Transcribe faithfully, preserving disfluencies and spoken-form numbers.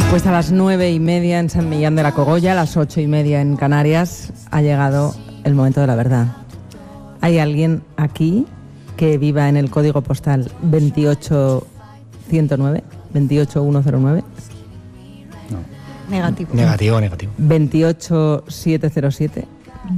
Pues a las nueve y media en San Millán de la Cogolla, a las ocho y media en Canarias, ha llegado el momento de la verdad. ¿Hay alguien aquí que viva en el código postal veintiocho ciento nueve? ¿veintiocho mil ciento nueve? No. Negativo. Negativo, negativo. ¿veintiocho mil setecientos siete?